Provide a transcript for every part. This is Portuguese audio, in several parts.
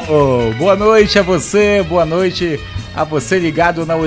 Oh, boa noite a você ligado na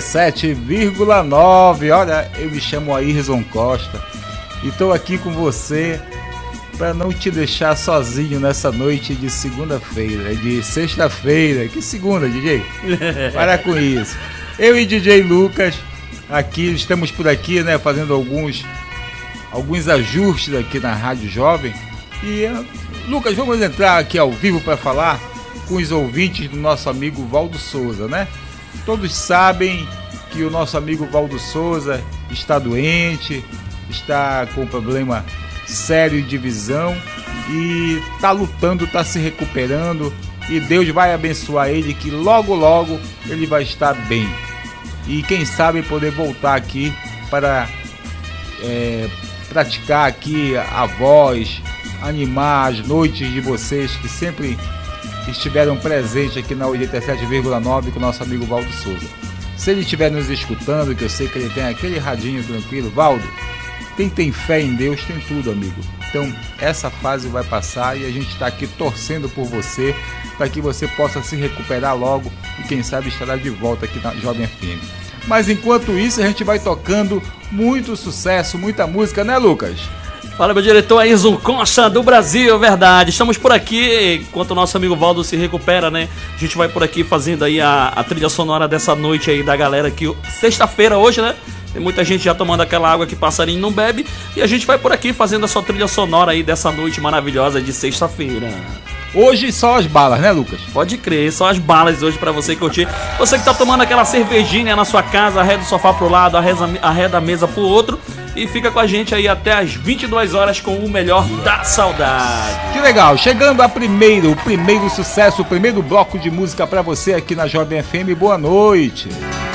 87,9. Olha, eu me chamo Ayrton Costa e estou aqui com você para não te deixar sozinho nessa noite de segunda-feira, de sexta-feira. Que segunda, DJ? Para com isso. Eu e DJ Lucas aqui, estamos por aqui, né, fazendo alguns ajustes aqui na Rádio Jovem. E, Lucas, vamos entrar aqui ao vivo para falar com os ouvintes do nosso amigo Valdo Souza, né? Todos sabem que o nosso amigo Valdo Souza está doente, está com problema sério de visão e está lutando, está se recuperando, e Deus vai abençoar ele, que logo logo ele vai estar bem. E quem sabe poder voltar aqui para praticar aqui a voz, animar as noites de vocês que sempre estiveram presentes aqui na 87,9 com o nosso amigo Valdo Souza. Se ele estiver nos escutando, que eu sei que ele tem aquele radinho tranquilo, Valdo, quem tem fé em Deus tem tudo, amigo. Então essa fase vai passar e a gente está aqui torcendo por você, para que você possa se recuperar logo e quem sabe estará de volta aqui na Jovem FM. Mas enquanto isso a gente vai tocando muito sucesso, muita música, né, Lucas? Fala, meu diretor Ayrton Costa do Brasil, verdade. Estamos por aqui, enquanto o nosso amigo Valdo se recupera, né? A gente vai por aqui fazendo aí a trilha sonora dessa noite aí da galera que sexta-feira hoje, né? Tem muita gente já tomando aquela água que passarinho não bebe. E a gente vai por aqui fazendo a sua trilha sonora aí dessa noite maravilhosa de sexta-feira. Hoje só as balas, né, Lucas? Pode crer, só as balas hoje pra você curtir. Você que tá tomando aquela cervejinha na sua casa, arreda o sofá pro lado, arreda a mesa pro outro. E fica com a gente aí até as 22 horas com o melhor da saudade. Que legal, chegando o primeiro sucesso, o primeiro bloco de música pra você aqui na Jovem FM. Boa noite.